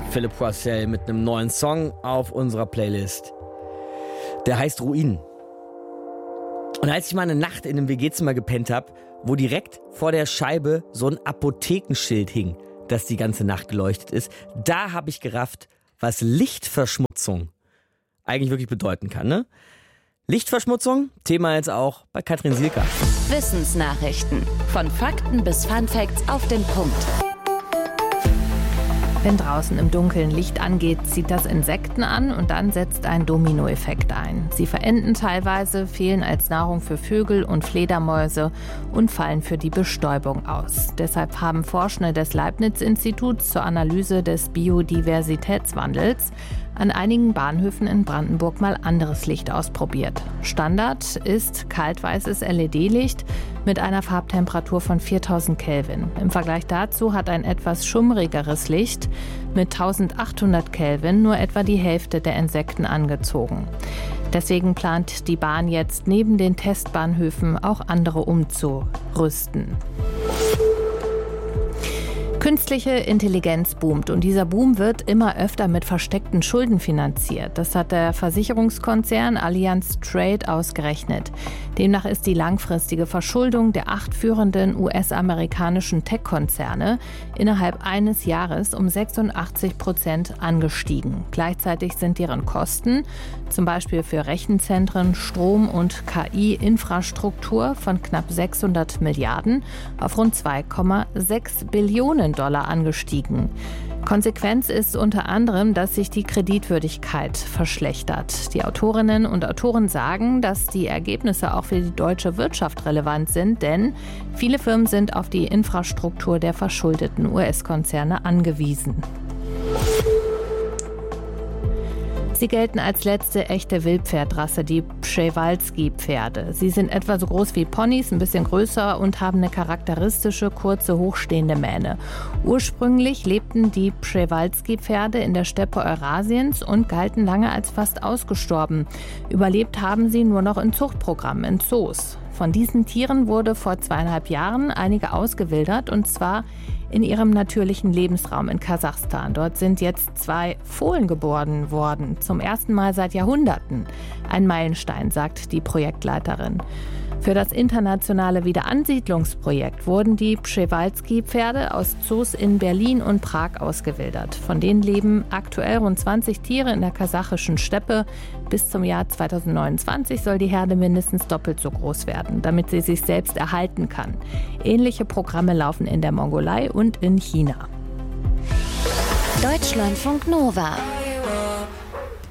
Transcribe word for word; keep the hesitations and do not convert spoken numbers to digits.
Philipp Poisel mit einem neuen Song auf unserer Playlist. Der heißt Ruinen. Und als ich mal eine Nacht in einem W G-Zimmer gepennt habe, wo direkt vor der Scheibe so ein Apothekenschild hing, das die ganze Nacht geleuchtet ist, da habe ich gerafft, was Lichtverschmutzung eigentlich wirklich bedeuten kann, ne? Lichtverschmutzung, Thema jetzt auch bei Katrin Sielka. Wissensnachrichten. Von Fakten bis Funfacts auf den Punkt. Wenn draußen im Dunkeln Licht angeht, zieht das Insekten an und dann setzt ein Dominoeffekt ein. Sie verenden teilweise, fehlen als Nahrung für Vögel und Fledermäuse und fallen für die Bestäubung aus. Deshalb haben Forschende des Leibniz-Instituts zur Analyse des Biodiversitätswandels an einigen Bahnhöfen in Brandenburg mal anderes Licht ausprobiert. Standard ist kaltweißes L E D-Licht mit einer Farbtemperatur von viertausend Kelvin. Im Vergleich dazu hat ein etwas schummrigeres Licht mit eintausendachthundert Kelvin nur etwa die Hälfte der Insekten angezogen. Deswegen plant die Bahn jetzt neben den Testbahnhöfen auch andere umzurüsten. Künstliche Intelligenz boomt und dieser Boom wird immer öfter mit versteckten Schulden finanziert. Das hat der Versicherungskonzern Allianz Trade ausgerechnet. Demnach ist die langfristige Verschuldung der acht führenden U S-amerikanischen Tech-Konzerne innerhalb eines Jahres um sechsundachtzig Prozent angestiegen. Gleichzeitig sind deren Kosten, zum Beispiel für Rechenzentren, Strom- und K I-Infrastruktur, von knapp sechshundert Milliarden auf rund zwei Komma sechs Billionen Dollar angestiegen. Konsequenz ist unter anderem, dass sich die Kreditwürdigkeit verschlechtert. Die Autorinnen und Autoren sagen, dass die Ergebnisse auch für die deutsche Wirtschaft relevant sind, denn viele Firmen sind auf die Infrastruktur der verschuldeten U S-Konzerne angewiesen. Sie gelten als letzte echte Wildpferdrasse, die Przewalski-Pferde. Sie sind etwa so groß wie Ponys, ein bisschen größer und haben eine charakteristische, kurze, hochstehende Mähne. Ursprünglich lebten die Przewalski-Pferde in der Steppe Eurasiens und galten lange als fast ausgestorben. Überlebt haben sie nur noch in Zuchtprogrammen, in Zoos. Von diesen Tieren wurde vor zweieinhalb Jahren einige ausgewildert, und zwar in ihrem natürlichen Lebensraum in Kasachstan. Dort sind jetzt zwei Fohlen geboren worden, zum ersten Mal seit Jahrhunderten. Ein Meilenstein, sagt die Projektleiterin. Für das internationale Wiederansiedlungsprojekt wurden die Przewalski-Pferde aus Zoos in Berlin und Prag ausgewildert. Von denen leben aktuell rund zwanzig Tiere in der kasachischen Steppe. Bis zum Jahr zweitausendneunundzwanzig soll die Herde mindestens doppelt so groß werden, damit sie sich selbst erhalten kann. Ähnliche Programme laufen in der Mongolei und in China. Deutschlandfunk Nova.